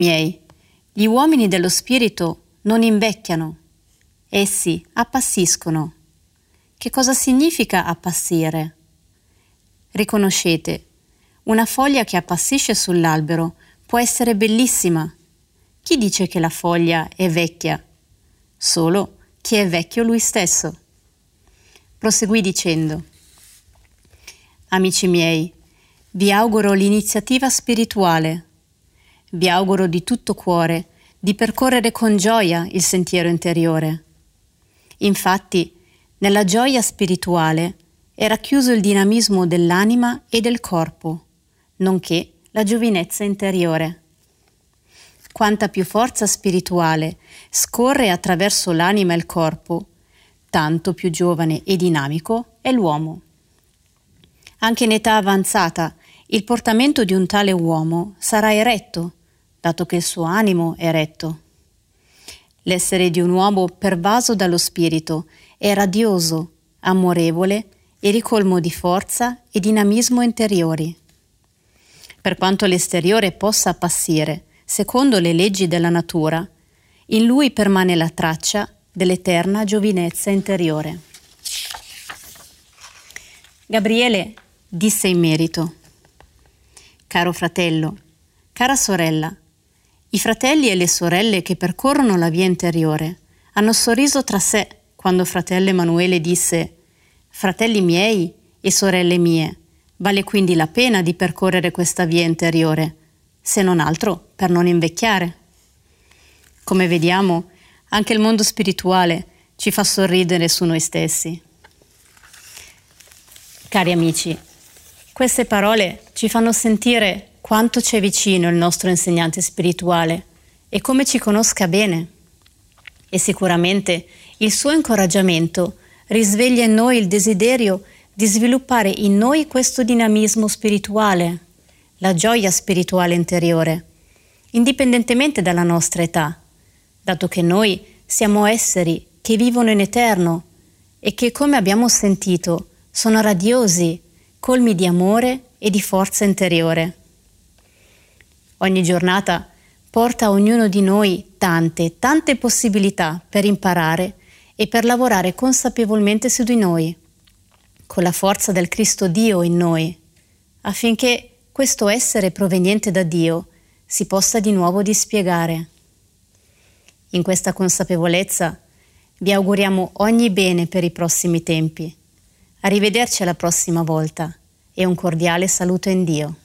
Miei, gli uomini dello spirito non invecchiano, essi appassiscono. Che cosa significa appassire? Riconoscete, una foglia che appassisce sull'albero può essere bellissima. Chi dice che la foglia è vecchia? Solo chi è vecchio lui stesso. Proseguì dicendo: Amici miei, vi auguro l'iniziativa spirituale. Vi auguro di tutto cuore di percorrere con gioia il sentiero interiore. Infatti, nella gioia spirituale è racchiuso il dinamismo dell'anima e del corpo, nonché la giovinezza interiore. Quanta più forza spirituale scorre attraverso l'anima e il corpo, tanto più giovane e dinamico è l'uomo. Anche in età avanzata, il portamento di un tale uomo sarà eretto, dato che il suo animo è retto. L'essere di un uomo pervaso dallo spirito è radioso, amorevole e ricolmo di forza e dinamismo interiori. Per quanto l'esteriore possa appassire, secondo le leggi della natura, in lui permane la traccia dell'eterna giovinezza interiore. Gabriele disse in merito: Caro fratello, cara sorella, i fratelli e le sorelle che percorrono la via interiore hanno sorriso tra sé quando fratello Emanuele disse: Fratelli miei e sorelle mie, vale quindi la pena di percorrere questa via interiore, se non altro per non invecchiare. Come vediamo, anche il mondo spirituale ci fa sorridere su noi stessi. Cari amici, queste parole ci fanno sentire quanto ci è vicino il nostro insegnante spirituale e come ci conosca bene. E sicuramente il suo incoraggiamento risveglia in noi il desiderio di sviluppare in noi questo dinamismo spirituale, la gioia spirituale interiore, indipendentemente dalla nostra età, dato che noi siamo esseri che vivono in eterno e che, come abbiamo sentito, sono radiosi, colmi di amore e di forza interiore. Ogni giornata porta a ognuno di noi tante possibilità per imparare e per lavorare consapevolmente su di noi, con la forza del Cristo Dio in noi, affinché questo essere proveniente da Dio si possa di nuovo dispiegare. In questa consapevolezza vi auguriamo ogni bene per i prossimi tempi. Arrivederci alla prossima volta e un cordiale saluto in Dio.